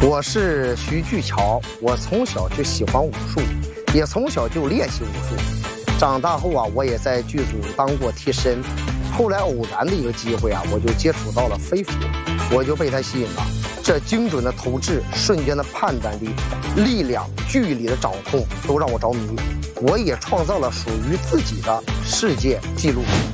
我是徐巨桥，我从小就喜欢武术，也从小就练习武术。长大后啊，我也在剧组当过替身。后来偶然的一个机会啊，我就接触到了飞佛，我就被他吸引了。这精准的投掷、瞬间的判断力、力量、距离的掌控，都让我着迷。我也创造了属于自己的世界纪录。